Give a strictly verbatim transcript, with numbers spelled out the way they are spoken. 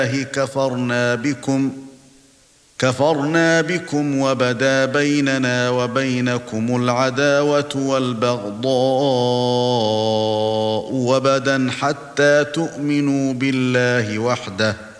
كفرنا بكم كفرنا بكم وبدا بيننا وبينكم العداوة والبغضاء وبدا حتى تؤمنوا بالله وحده